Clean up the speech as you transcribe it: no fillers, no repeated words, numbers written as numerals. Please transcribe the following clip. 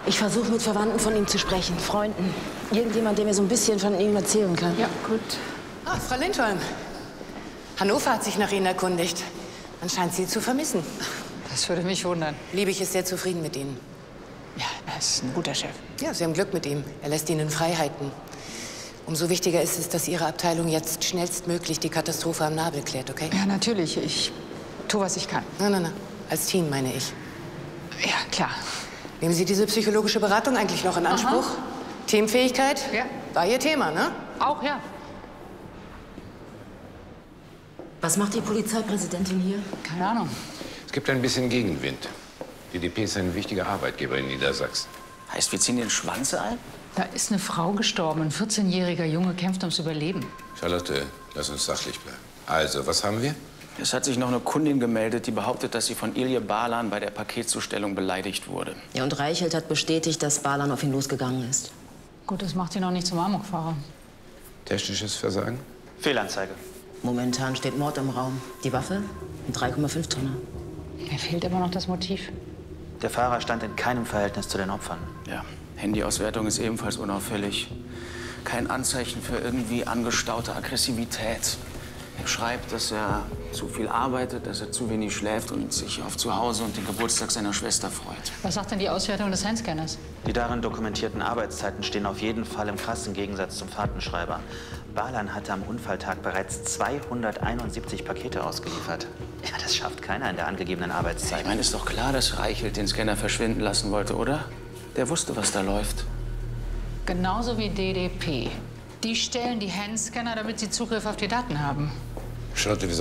Ich versuche mit Verwandten von ihm zu sprechen, Freunden. Irgendjemand, der mir so ein bisschen von ihm erzählen kann. Ja, gut. Ah, Frau Lindholm. Hannover hat sich nach Ihnen erkundigt. Man scheint Sie zu vermissen. Das würde mich wundern. Liebig ist sehr zufrieden mit Ihnen. Ja, er ist ein guter Chef. Ja, Sie haben Glück mit ihm. Er lässt Ihnen Freiheiten. Umso wichtiger ist es, dass Ihre Abteilung jetzt schnellstmöglich die Katastrophe am Nabel klärt, okay? Ja, natürlich. Ich tue, was ich kann. Nein. Als Team, meine ich. Ja, klar. Nehmen Sie diese psychologische Beratung eigentlich noch in Anspruch? Aha. Teamfähigkeit? Ja. War Ihr Thema, ne? Auch, ja. Was macht die Polizeipräsidentin hier? Keine Ahnung. Es gibt ein bisschen Gegenwind. Die DP ist ein wichtiger Arbeitgeber in Niedersachsen. Heißt, wir ziehen den Schwanz ein? Da ist eine Frau gestorben. Ein 14-jähriger Junge kämpft ums Überleben. Charlotte, lass uns sachlich bleiben. Also, was haben wir? Es hat sich noch eine Kundin gemeldet, die behauptet, dass sie von Ilje Balan bei der Paketzustellung beleidigt wurde. Ja, und Reichelt hat bestätigt, dass Balan auf ihn losgegangen ist. Gut, das macht ihn noch nicht zum Amokfahrer. Technisches Versagen? Fehlanzeige. Momentan steht Mord im Raum. Die Waffe? Ein 3,5 Tonner. Mir fehlt immer noch das Motiv. Der Fahrer stand in keinem Verhältnis zu den Opfern. Ja, Handyauswertung ist ebenfalls unauffällig. Kein Anzeichen für irgendwie angestaute Aggressivität. Er schreibt, dass er zu viel arbeitet, dass er zu wenig schläft und sich auf Zuhause und den Geburtstag seiner Schwester freut. Was sagt denn die Auswertung des Handscanners? Die darin dokumentierten Arbeitszeiten stehen auf jeden Fall im krassen Gegensatz zum Fahrtenschreiber. Balan hatte am Unfalltag bereits 271 Pakete ausgeliefert. Ja, das schafft keiner in der angegebenen Arbeitszeit. Ich meine, ist doch klar, dass Reichelt den Scanner verschwinden lassen wollte, oder? Der wusste, was da läuft. Genauso wie DDP. Die stellen die Handscanner, damit sie Zugriff auf die Daten haben. Charlotte, wir